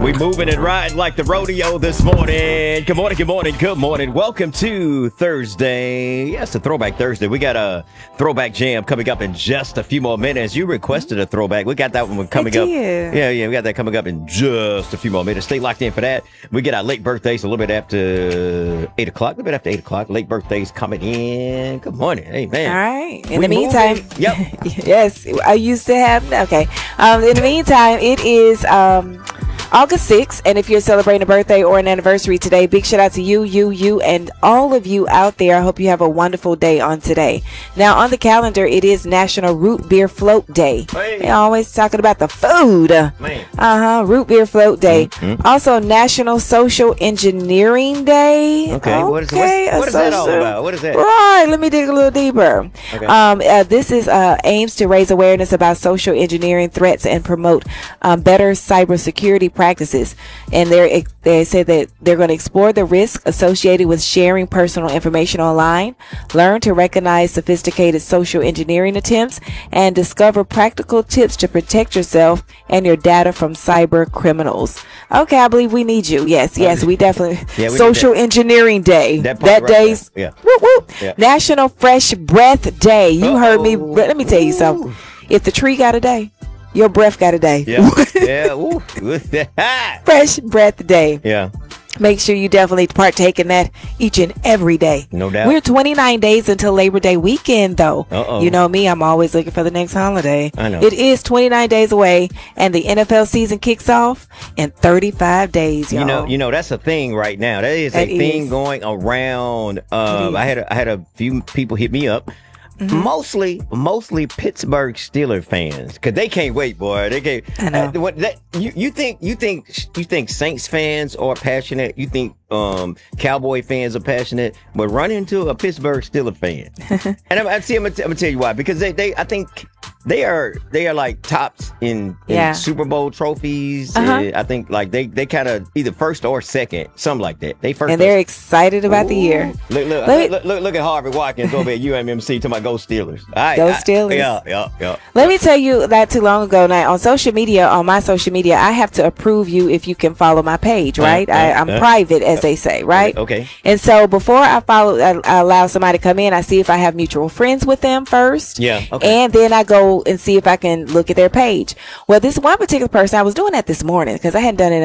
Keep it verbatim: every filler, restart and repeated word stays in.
We moving and riding like the rodeo this morning. Good morning, good morning, good morning. Welcome to Thursday. Yes, a Throwback Thursday. We got a Throwback Jam coming up in just a few more minutes. You requested a throwback. We got that one coming up. Yeah, yeah, we got that coming up in just a few more minutes. Stay locked in for that. We get our late birthdays a little bit after eight o'clock. A little bit after eight o'clock. Late birthdays coming in. Good morning. Amen. All right. In we the meantime, moving. Yep. yes, I used to have. Okay. Um, in the meantime, it is um. August sixth, and if you're celebrating a birthday or an anniversary today, big shout out to you, you, you, and all of you out there. I hope you have a wonderful day on today. Now, on the calendar, it is National Root Beer Float Day. Hey. They're always talking about the food. Man. Uh-huh, Root Beer Float Day. Mm-hmm. Also, National Social Engineering Day. Okay, what is, okay, what's, what is that all social- about? What is that? Right, let me dig a little deeper. Okay. Um, uh, this is uh, aims to raise awareness about social engineering threats and promote um, better cybersecurity practices. And they they say that they're going to explore the risks associated with sharing personal information online, learn to recognize sophisticated social engineering attempts, and discover practical tips to protect yourself and your data from cyber criminals. Okay, I believe we need you. Yes, yes, we definitely. Yeah, we need Social that. Engineering Day. That That, part right day's. there. Yeah. Whoop, whoop. Yeah. National Fresh Breath Day. You heard me. Uh-oh. Let me tell you something. If the tree got a day, your breath got a day. Yeah. Yeah. Ooh. Fresh Breath Day. Yeah. Make sure you definitely partake in that each and every day. No doubt. We're twenty-nine days until Labor Day weekend, though. Uh-oh. You know me, I'm always looking for the next holiday. I know. It is twenty-nine days away, and the N F L season kicks off in thirty-five days, y'all. You know, you know that's a thing right now. That is That a thing is. going around. Um, is. I had a, I had a few people hit me up. Mm-hmm. Mostly, mostly Pittsburgh Steelers fans, cause they can't wait, boy. They can't. I know. Uh, what that you you think you think you think Saints fans are passionate? You think um Cowboy fans are passionate? But run into a Pittsburgh Steelers fan, and I'm, I see. I'm gonna, t- I'm gonna tell you why. Because they, they I think they are they are like tops in, in Yeah. Super Bowl trophies. Uh-huh. Uh, I think like they they kind of either first or second, something like that. They first and they're excited about the year. Look, look, Let me- look, look, look at Harvey Watkins over at U M M C talking about go Steelers. All right, Go I- Steelers. yeah, yeah, yeah. Let me tell you that too long ago. Now on social media, on my social media, I have to approve you if you can follow my page, right? Uh, uh, I, I'm uh. private, as they say, right? Okay. And so before I follow, I, I allow somebody to come in, I see if I have mutual friends with them first. Yeah, okay. And then I go and see if I can look at their page. Well, this one particular person, I was doing that this morning because I hadn't done it